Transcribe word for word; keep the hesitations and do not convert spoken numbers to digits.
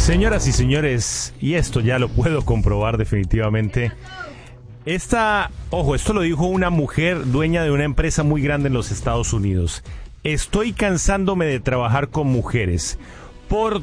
Señoras y señores, y esto ya lo puedo comprobar definitivamente. Esta, ojo, esto lo dijo una mujer dueña de una empresa muy grande en los Estados Unidos. Estoy cansándome de trabajar con mujeres. Por